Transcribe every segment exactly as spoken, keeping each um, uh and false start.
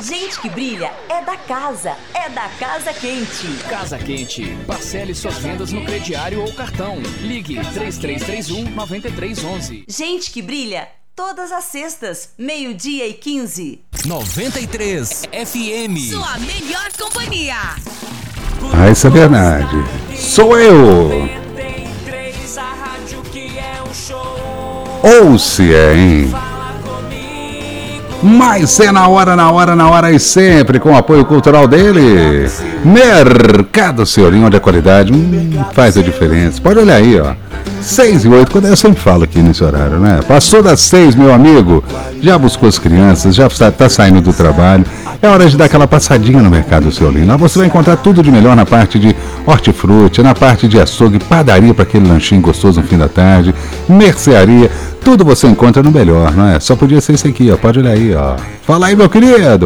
Gente que brilha é da casa, é da Casa Quente. Casa Quente. Parcele suas vendas no crediário ou cartão. Ligue três três três um, nove três um um. Gente que brilha todas as sextas, meio-dia e quinze. noventa e três F M. Sua melhor companhia. Ah, isso é verdade. Sou eu. Ou se é, hein? Mas é na hora, na hora, na hora e sempre com o apoio cultural dele. Mercado Senhorinho, onde a qualidade hum, faz a diferença. Pode olhar aí, ó. seis e oito, quando eu sempre falo aqui nesse horário, né? Passou das seis, meu amigo. Já buscou as crianças, já está saindo do trabalho. É hora de dar aquela passadinha no Mercado Senhorinho. Lá você vai encontrar tudo de melhor na parte de hortifruti, na parte de açougue, padaria para aquele lanchinho gostoso no fim da tarde, mercearia. Tudo você encontra no melhor, não é? Só podia ser isso aqui, ó. Pode olhar aí, ó. Fala aí, meu querido.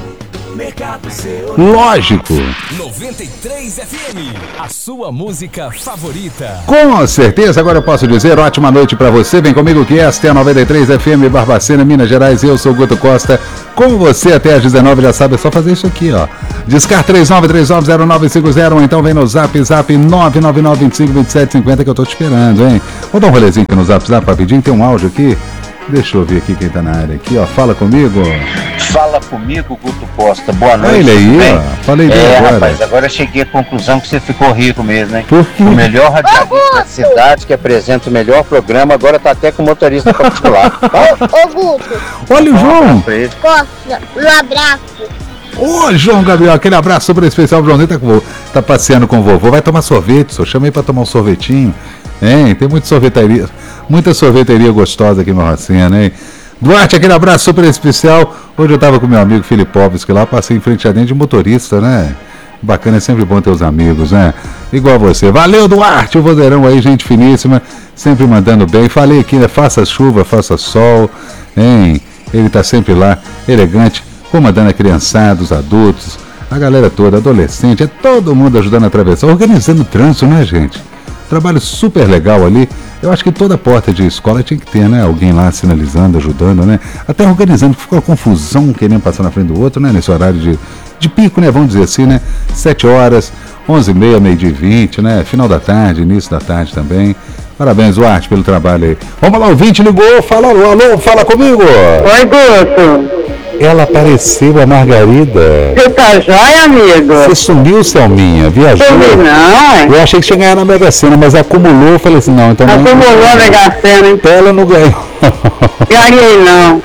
Lógico. noventa e três F M, a sua música favorita. Com certeza, agora eu posso dizer ótima noite pra você. Vem comigo que esta é a noventa e três F M Barbacena, Minas Gerais. Eu sou o Guto Costa. Com você até às dezenove, já sabe, é só fazer isso aqui, ó. Discar três nove três nove zero nove cinco zero ou então vem no zap, zap nove nove nove vinte e cinco vinte e sete cinquenta que eu tô te esperando, hein? Vou dar um rolezinho aqui no zap, zap rapidinho, tem um áudio aqui. Deixa eu ver aqui quem tá na área aqui, ó. Fala comigo. Fala comigo, Guto Costa. Boa noite. Olha ele aí, ó. Falei dele é, agora. rapaz, agora eu cheguei à conclusão que você ficou rico mesmo, hein? Por quê? O melhor radialista da cidade, que apresenta o melhor programa, agora tá até com motorista particular. Ô, Guto. Olha o João. Costa, um abraço. Ô, João Gabriel, aquele abraço super especial. O Joãozinho tá, com, tá passeando com o vovô. Vai tomar sorvete, só chamei pra tomar um sorvetinho. Hein? Tem muita sorveteria, muita sorveteria gostosa aqui em Marrocena, hein? Duarte, aquele abraço super especial. Hoje eu tava com meu amigo Filipovski lá, passei em frente a dentro de motorista, né? Bacana, é sempre bom ter os amigos, né? Igual a você. Valeu, Duarte, o vozeirão aí, gente finíssima, sempre mandando bem. Falei aqui, né? Faça chuva, faça sol, hein? Ele tá sempre lá, elegante, comandando a criançada, os adultos, a galera toda, adolescente, é todo mundo ajudando a atravessar, organizando o trânsito, né, gente? Trabalho super legal ali. Eu acho que toda porta de escola tinha que ter, né? Alguém lá sinalizando, ajudando, né? Até organizando, ficou uma confusão querendo passar na frente do outro, né? Nesse horário de, de pico, né? Vamos dizer assim, né? sete horas, onze e meia, meio-dia e vinte, né? Final da tarde, início da tarde também. Parabéns, Duarte, pelo trabalho aí. Vamos lá, o ouvinte ligou, fala alô, alô, fala comigo. Oi, Guto. Ela apareceu, a Margarida. Você tá jóia, amigo? Você sumiu, Selminha, viajou? Sumi não, é? Eu achei que tinha ganhado na Mega Sena, mas acumulou, eu falei assim, não, então... Acumulou não, a Mega Sena, então ela não ganhou. Ganhei não.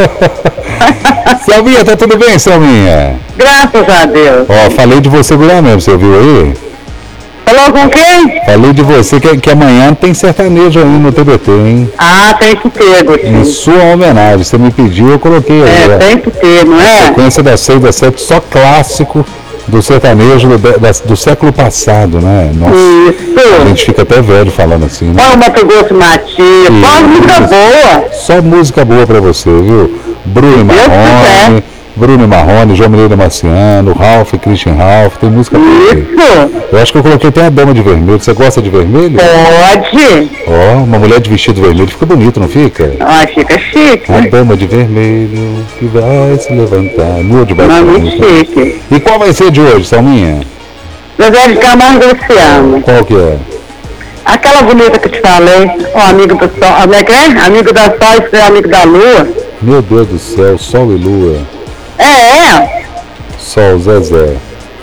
Selminha, tá tudo bem, Selminha? Graças a Deus. Ó, falei de você virar mesmo, você ouviu aí? Falou com quem? Falei de você que, que amanhã tem sertanejo aí no T B T, hein? Ah, tem que ter, Gutinho. Em sua homenagem, você me pediu, eu coloquei aí. É, ó. tem que ter, não é? Sequência das seis, das sete, só clássico do sertanejo do, da, do século passado, né? Nossa, Isso. a gente fica até velho falando assim, né? Olha o Mato Grosso Matias, só música boa. Só música boa pra você, viu? Bruno Marrone, Bruno Marrone, João Mineiro Marciano, Ralph, Christian Ralph, tem música boa. Isso. Eu acho que eu coloquei até a dama de vermelho. Você gosta de vermelho? Pode. Ó, oh, uma mulher de vestido vermelho fica bonito, não fica? Ah, fica chique. A dama de vermelho que vai se levantar. Nua de baixo. Muito chique. E qual vai ser de hoje, Salminha? José de Camargo e Luciano. Qual que é? Aquela bonita que eu te falei, o amigo do sol, como é que é? Amigo da sol e amigo da lua. Meu Deus do céu, sol e lua. É, é. Sol, Zezé.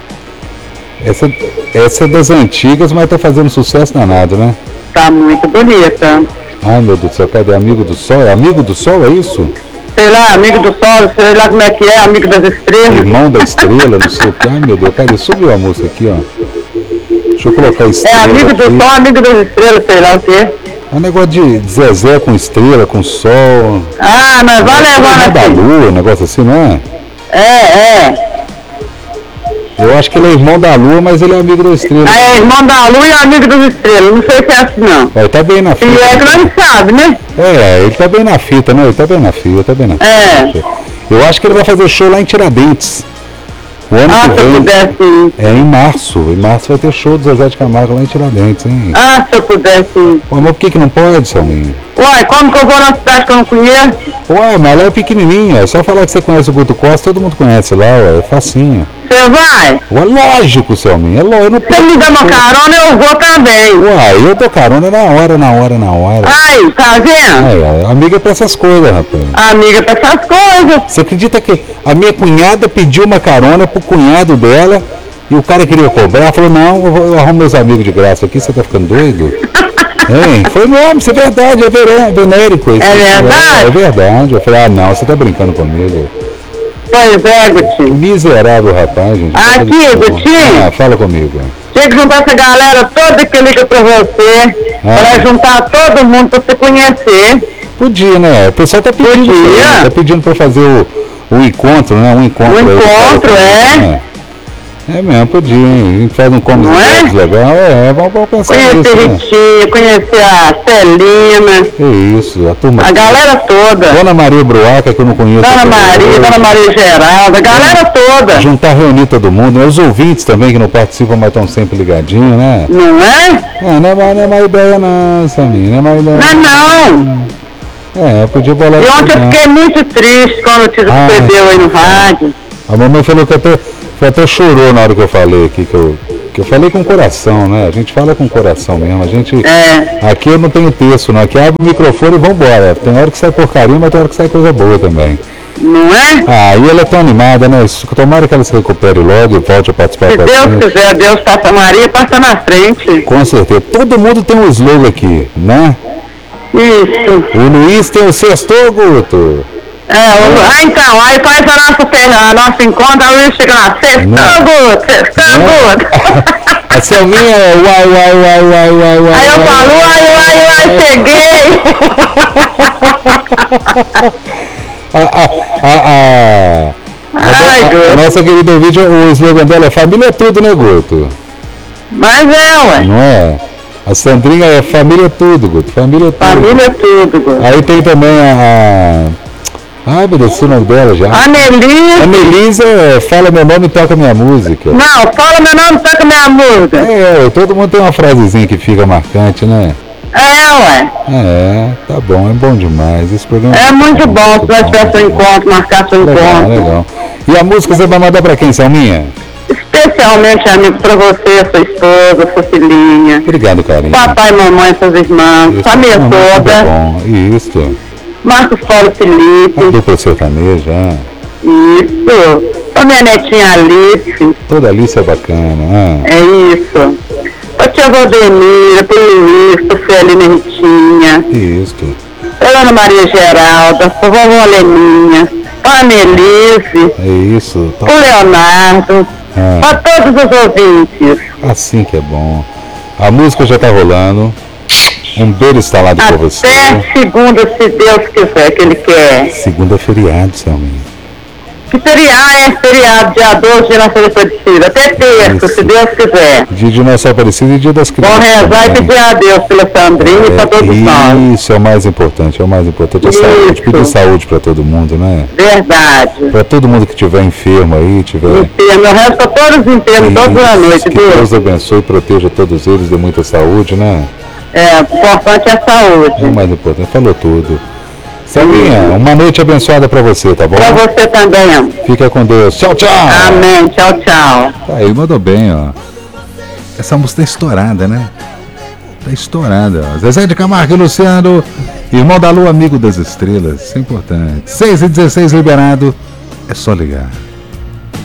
Essa, essa é das antigas, mas tá fazendo sucesso danado, né? Tá muito bonita. Ai, meu Deus do céu, cadê? Amigo do sol? É amigo do sol, é isso? Sei lá, amigo do sol, sei lá como é que é, amigo das estrelas. Irmão da estrela, não sei o que. Ai, meu Deus, cadê? Subiu a música aqui, ó. Deixa eu colocar a estrela. É amigo do aqui. sol, amigo das estrelas, sei lá o quê. É um negócio de Zezé com estrela, com sol. Ah, mas vai levando assim. Da lua, um negócio assim, não é? É, é. Eu acho que ele é irmão da lua, mas ele é amigo da estrela. Ah, é irmão da lua e amigo das estrelas. Não sei se é assim, não. Ele tá bem na fita. E é que não sabe, né? É, ele tá bem na fita, né? Ele tá bem na fita, tá bem na fita. É. Eu acho que ele vai fazer show lá em Tiradentes. O ano Ah, que se eu vem. pudesse ir. É em março. Em março vai ter show do Zezé de Camargo lá em Tiradentes, hein? Ah, se eu pudesse ir. Pô, mas por que que não pode, Salminho? Uai, como que eu vou na cidade que eu não conheço? Ué, mas lá é pequenininho, é só falar que você conhece o Guto Costa, todo mundo conhece lá, ué, é facinho. Você vai? Ué, lógico, Selminha, é lógico. Eu não Você me dá uma carona, eu vou também. Uai, eu dou carona na hora, na hora, na hora. Ai, tá vendo? Ai, ai, amiga pra essas coisas, rapaz. Amiga pra essas coisas. Você acredita que a minha cunhada pediu uma carona pro cunhado dela e o cara queria cobrar? Ela falou, não, eu, vou, eu arrumo meus amigos de graça aqui, você tá ficando doido? Hein? Foi mesmo, isso é verdade, é ver- venérico isso. É verdade? É, é verdade. Eu falei, ah não, você tá brincando comigo. Pois é, Gutinho. Miserável rapaz, gente. Aqui, Gutinho. Ah, fala comigo. Tinha que juntar essa galera toda que liga pra você, Ah. pra juntar todo mundo pra você conhecer. Podia, né? O pessoal tá pedindo, Podia. isso aí, tá pedindo pra fazer o, o encontro, né? Um encontro. Um aí, encontro, cara. é. É mesmo, podia, hein? A gente faz um combo Não é? legal. É, vamos, vamos pensar Conhecer nisso, né? Ritinha, conhecer a Celina, É isso, a turma. a galera toda. Dona Maria Bruaca, que eu não conheço. Dona até Maria, hoje. Dona Maria Geralda, a galera toda. Juntar, reunir todo mundo, né? Os ouvintes também que não participam, mas estão sempre ligadinhos, né? Não é? É, não é, má- não é má ideia não, Samir, não é má ideia. Não, não. É, podia bolar E isso ontem eu não. fiquei muito triste quando o Tito Ah, perdeu aí no rádio. A mamãe falou que até, que até chorou na hora que eu falei aqui, que eu, que eu falei com o coração, né? A gente fala com o coração mesmo, a gente... É. Aqui eu não tenho texto, não. Aqui abre o microfone e vambora. Tem hora que sai porcaria, mas tem hora que sai coisa boa também. Não é? Ah, e ela é tão animada, né? Isso- Tomara que ela se recupere logo e volte a participar Se com a Deus gente. quiser, Deus passa Maria, passa na frente. Com certeza. Todo mundo tem um slogan aqui, né? Isso. O Luiz tem o sextou, Guto. É, o- ah, então, aí faz a nossa, a nossa encontro, aí chega lá, sextou, Não. Guto, sextou, Guto. A Selminha é uai, uai, uai, uai, uai, uai. Aí eu uai, falo, uai. uai, uai, uai, cheguei. A, a, a, a, Ai, a, a Guto. nossa querida ouvinte, o slogan dela é família é tudo, né, Guto? Mas é, ué. Não é? A Sandrinha é família é tudo, Guto. Família é tudo. Família é tudo, Guto. Aí tem também a... a... Ai, meu Deus, o nome dela já. A A Melissa. Melisa é, fala meu nome e toca minha música. Não, fala meu nome, toca minha música. É, todo mundo tem uma frasezinha que fica marcante, né? É, ué. É, tá bom, é bom demais. Esse programa É muito bom se nós tivéssemos um encontro, marcar seu Legal, encontro. legal. E a música você vai mandar pra quem, Selminha? Especialmente, amigo, pra você, sua esposa, sua filhinha, Obrigado, carinho. papai, mamãe, suas irmãs, Isso, família é muito toda, bom. Isso. Marcos Paulo A Felipe, dupla sertaneja, ah. isso, pra minha netinha Alice, Toda Alice é bacana. Ah. é isso, pra tia Valdemira, pro Luiz, pro Celina Ritinha, Isso. pra Ana Maria Geralda, pra vovó Leninha, pra Melise, É isso. Tá- pro Leonardo, Ah. pra todos os ouvintes. Assim que é bom. A música já tá rolando. Um beijo instalado pra você. Até segunda, se Deus quiser, que Ele quer. Segunda é feriado, Selminha. Que feriado, é feriado, dia doze de Nossa Aparecida. Até terça, Isso. se Deus quiser. Dia de Nossa Aparecida e dia das crianças. Vamos rezar e também. pedir a Deus pela Sandrinha e para todos nós. É, isso é o mais importante, é o mais importante. A Isso. saúde, pedir saúde pra todo mundo, né? Verdade. Pra todo mundo que tiver enfermo aí, tiver. Enfermo, eu rezo para todos os enfermos, todas as noites, que viu? Deus abençoe e proteja todos eles, dê muita saúde, né? É, o importante é a É o saúde. mais importante, falou tudo. Selminha, uma noite abençoada pra você, tá bom? Para você também. Fica com Deus. Tchau, tchau! Amém. Tchau, tchau. Tá, ele mandou bem, ó. Essa música tá estourada, né? Tá estourada, ó. Zezé de Camargo e Luciano, irmão da Lua, amigo das estrelas. Isso é importante. seis e dezesseis liberado. É só ligar.